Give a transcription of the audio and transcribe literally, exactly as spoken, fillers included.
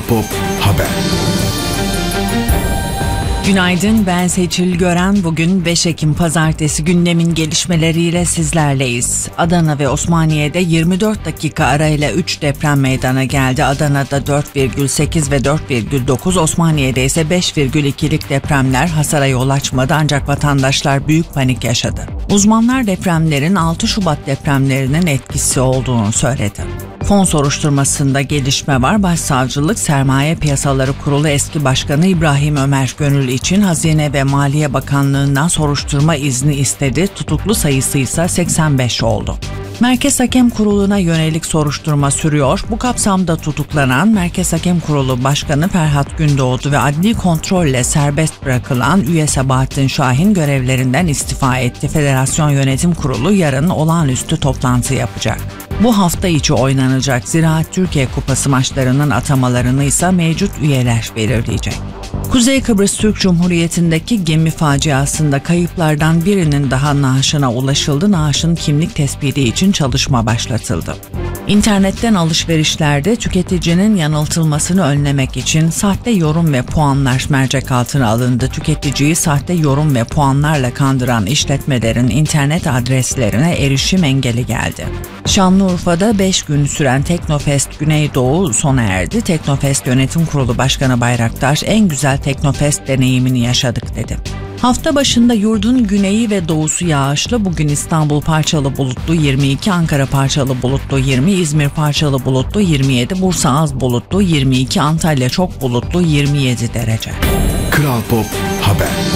Pop Haber. Günaydın, ben Seçil Gören. Bugün beş Ekim Pazartesi, gündemin gelişmeleriyle sizlerleyiz. Adana ve Osmaniye'de yirmi dört dakika arayla üç deprem meydana geldi. Adana'da dört virgül sekiz ve dört virgül dokuz, Osmaniye'de ise beş virgül ikilik depremler hasara yol açmadı, ancak vatandaşlar büyük panik yaşadı. Uzmanlar depremlerin altı Şubat depremlerinin etkisi olduğunu söyledi. Fon soruşturmasında gelişme var. Başsavcılık, Sermaye Piyasaları Kurulu eski başkanı İbrahim Ömer Gönül için Hazine ve Maliye Bakanlığı'ndan soruşturma izni istedi. Tutuklu sayısı ise seksen beş oldu. Merkez Hakem Kurulu'na yönelik soruşturma sürüyor. Bu kapsamda tutuklanan Merkez Hakem Kurulu Başkanı Ferhat Gündoğdu ve adli kontrolle serbest bırakılan üye Sabahattin Şahin görevlerinden istifa etti. Federasyon Yönetim Kurulu yarın olağanüstü toplantı yapacak. Bu hafta içi oynanacak Ziraat Türkiye Kupası maçlarının atamalarını ise mevcut üyeler belirleyecek. Kuzey Kıbrıs Türk Cumhuriyeti'ndeki gemi faciasında kayıplardan birinin daha naaşına ulaşıldı. Naaşın kimlik tespiti için çalışma başlatıldı. İnternetten alışverişlerde tüketicinin yanıltılmasını önlemek için sahte yorum ve puanlar mercek altına alındı. Tüketiciyi sahte yorum ve puanlarla kandıran işletmelerin internet adreslerine erişim engeli geldi. Şanlıurfa'da beş gün süren Teknofest Güneydoğu sona erdi. Teknofest Yönetim Kurulu Başkanı Bayraktar, en güzel Teknofest deneyimini yaşadık dedi. Hafta başında yurdun güneyi ve doğusu yağışlı. Bugün İstanbul parçalı bulutlu yirmi iki, Ankara parçalı bulutlu yirmi, İzmir parçalı bulutlu yirmi yedi, Bursa az bulutlu yirmi iki, Antalya çok bulutlu yirmi yedi derece. Kral Pop Haber.